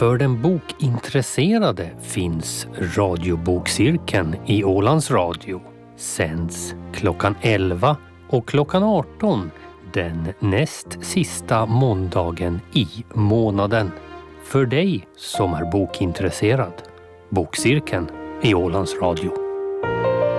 För den bokintresserade finns radiobokcirkeln i Ålands Radio. Sänds klockan 11 och klockan 18 den näst sista måndagen i månaden. För dig som är bokintresserad. Bokcirkeln i Ålands Radio.